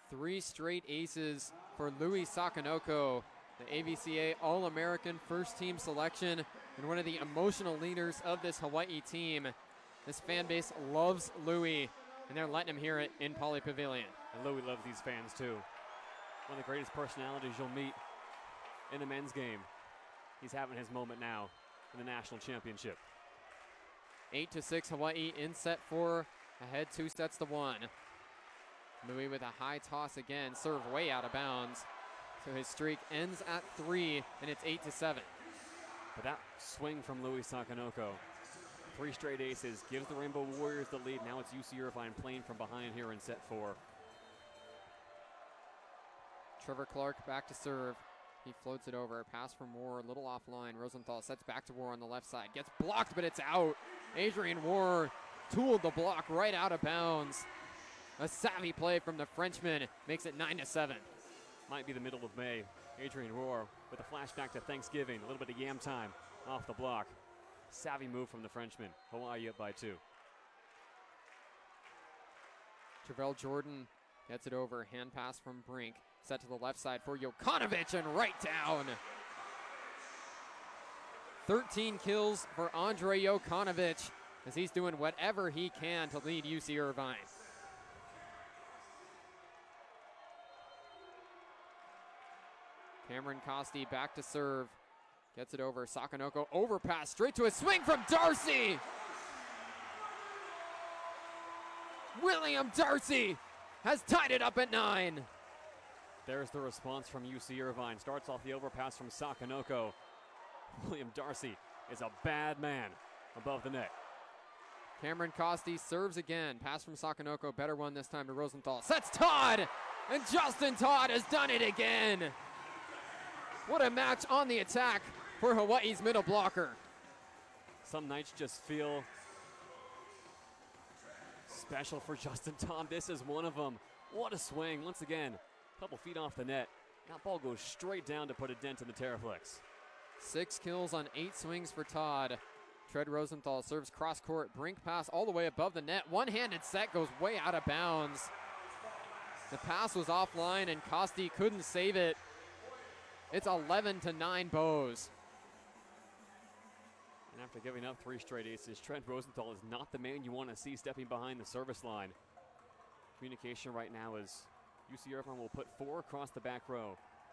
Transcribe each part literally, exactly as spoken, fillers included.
Three straight aces for Louis Sakanoko, the A B C A All-American first team selection and one of the emotional leaders of this Hawaii team. This fan base loves Louis, and they're letting him hear it in Pauley Pavilion. And Louis loves these fans too. One of the greatest personalities you'll meet in the men's game. He's having his moment now in the national championship. Eight to six Hawaii in set four, ahead two sets to one. Louis with a high toss again, serve way out of bounds. So his streak ends at three, and it's eight to seven. But that swing from Louis Sakanoko, three straight aces, gives the Rainbow Warriors the lead. Now it's U C Irvine playing from behind here in set four. Trevor Clark back to serve. He floats it over. Pass from War, a little offline. Rosenthal sets back to War on the left side. Gets blocked, but it's out. Adrian War tooled the block right out of bounds. A savvy play from the Frenchman makes it nine to seven. Might be the middle of May. Adrian War with a flashback to Thanksgiving. A little bit of yam time off the block. Savvy move from the Frenchman. Hawaii up by two. Travell Jordan gets it over. Hand pass from Brink. Set to the left side for Jokanovic and right down. thirteen kills for Andre Jokanovic as he's doing whatever he can to lead U C Irvine. Cameron Costi back to serve. Gets it over. Sakanoko overpass straight to a swing from Darcy. William Darcy has tied it up at nine. There's the response from U C Irvine. Starts off the overpass from Sakanoko. William Darcy is a bad man above the net. Cameron Costi serves again. Pass from Sakanoko. Better one this time to Rosenthal. Sets Todd! And Justin Todd has done it again. What a match on the attack for Hawaii's middle blocker. Some nights just feel special for Justin Todd. This is one of them. What a swing. Once again, a couple feet off the net. That ball goes straight down to put a dent in the Terraflex. Six kills on eight swings for Todd. Tread Rosenthal serves cross court. Brink pass all the way above the net. One-handed set goes way out of bounds. The pass was offline and Costi couldn't save it. It's eleven to nine Bows. And after giving up three straight aces, Trent Rosenthal is not the man you want to see stepping behind the service line. Communication right now is U C Irvine will put four across the back row.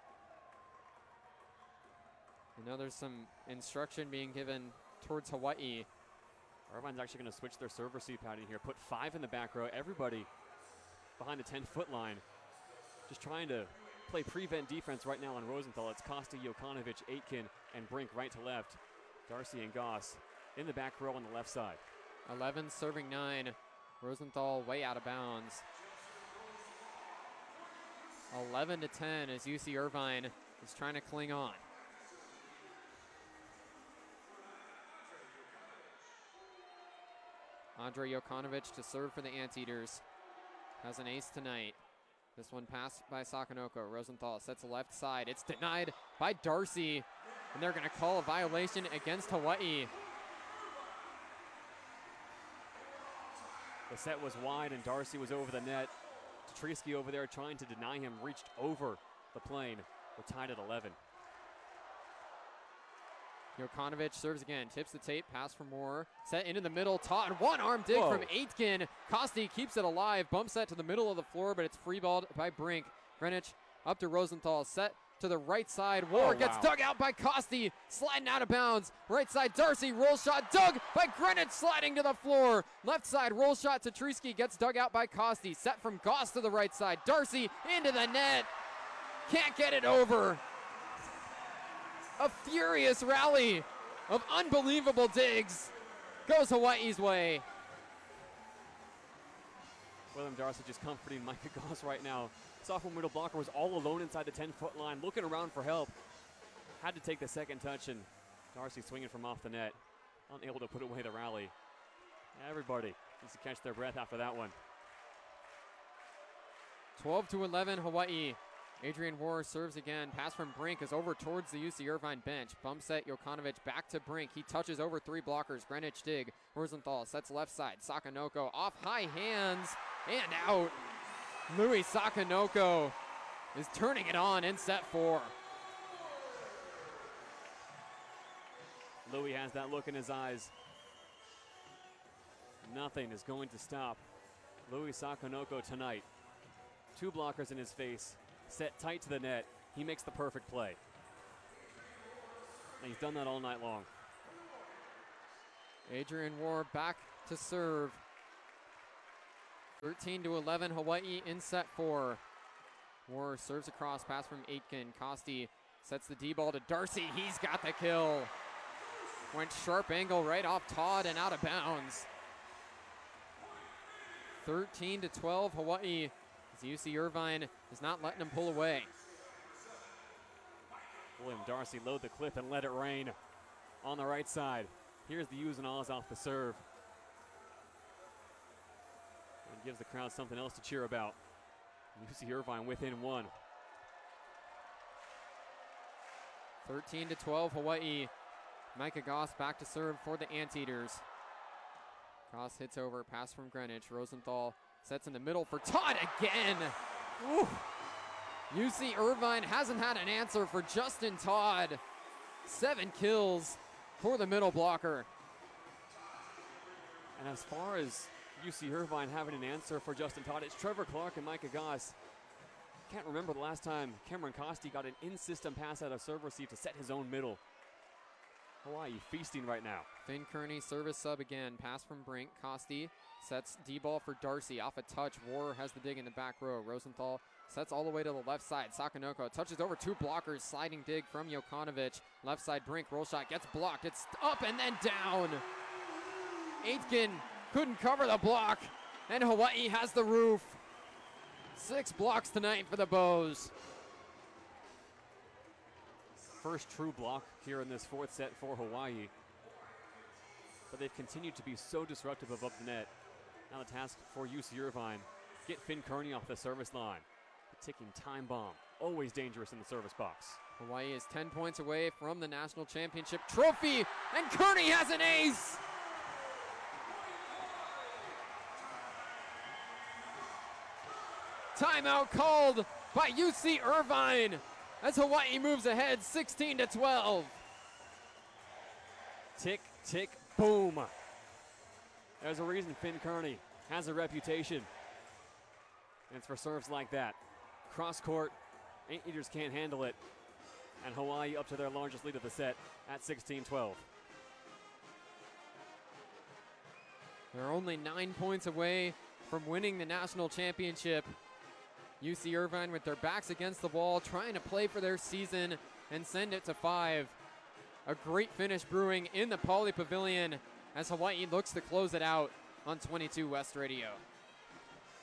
And now there's some instruction being given towards Hawaii. Irvine's actually going to switch their serve receive pattern here. Put five in the back row. Everybody behind the ten-foot line. Just trying to play prevent defense right now on Rosenthal. It's Costi, Jokanovic, Aitken, and Brink right to left. Darcy and Goss in the back row on the left side. eleven serving nine. Rosenthal way out of bounds. eleven to ten as U C Irvine is trying to cling on. Andre Jokanovic to serve for the Anteaters. Has an ace tonight. This one passed by Sakanoko. Rosenthal sets the left side. It's denied by Darcy, and they're going to call a violation against Hawaii. The set was wide, and Darcy was over the net. Tetrisky over there trying to deny him, reached over the plane. We're tied at eleven. Jokanovic serves again, tips the tape, pass for Moore, set into the middle, Todd, one arm dig Whoa. from Aitken. Costi keeps it alive, bump set to the middle of the floor, but it's free-balled by Brink. Greenwich up to Rosenthal, set to the right side. War oh, gets wow. dug out by Costi, sliding out of bounds. Right side, Darcy, roll shot, dug by Greenwich, sliding to the floor. Left side, roll shot, Tetrisky gets dug out by Costi, set from Goss to the right side. Darcy into the net, can't get it over. A furious rally of unbelievable digs goes Hawaii's way. William Darcy just comforting Micah Goss right now. Sophomore middle blocker was all alone inside the ten-foot line, looking around for help. Had to take the second touch, and Darcy swinging from off the net. Unable to put away the rally. Everybody needs to catch their breath after that one. twelve to eleven, Hawaii. Adrian War serves again. Pass from Brink is over towards the U C Irvine bench. Bump set Jokanovic back to Brink. He touches over three blockers. Greenwich dig. Rosenthal sets left side. Sakanoko off high hands and out. Louis Sakanoko is turning it on in set four. Louis has that look in his eyes. Nothing is going to stop Louis Sakanoko tonight. Two blockers in his face, set tight to the net. He makes the perfect play. And he's done that all night long. Adrian War back to serve. thirteen to eleven, Hawaii in set four. War serves across, pass from Aitken. Costi sets the D-ball to Darcy. He's got the kill. Went sharp angle right off Todd and out of bounds. thirteen to twelve, Hawaii, as U C Irvine is not letting them pull away. William Darcy load the clip and let it rain on the right side. Here's the U's and ahs off the serve. And gives the crowd something else to cheer about. U C Irvine within one. thirteen to twelve, Hawaii. Micah Goss back to serve for the Anteaters. Goss hits over, pass from Greenwich. Rosenthal sets in the middle for Todd again. Ooh. U C Irvine hasn't had an answer for Justin Todd. Seven kills for the middle blocker. And as far as U C Irvine having an answer for Justin Todd, it's Trevor Clark and Micah Goss. Can't remember the last time Cameron Costi got an in-system pass out of serve receive to set his own middle. Hawaii feasting right now. Finn Kearney service sub again. Pass from Brink. Costi sets D-ball for Darcy. Off a touch. War has the dig in the back row. Rosenthal sets all the way to the left side. Sakanoko touches over two blockers. Sliding dig from Jokanovic. Left side Brink. Roll shot gets blocked. It's up and then down. Aitken couldn't cover the block. And Hawaii has the roof. Six blocks tonight for the Bows. First true block here in this fourth set for Hawaii. But they've continued to be so disruptive above the net. Now the task for U C Irvine, get Finn Kearney off the service line. The ticking time bomb, always dangerous in the service box. Hawaii is ten points away from the national championship trophy, and Kearney has an ace! Timeout called by U C Irvine as Hawaii moves ahead sixteen to twelve. Tick, tick, boom. There's a reason Finn Kearney has a reputation. And it's for serves like that. Cross court, Anteaters can't handle it. And Hawaii up to their largest lead of the set at sixteen twelve. They're only nine points away from winning the national championship. U C Irvine with their backs against the wall, trying to play for their season and send it to five. A great finish brewing in the Pauley Pavilion as Hawaii looks to close it out on twenty-two West Radio.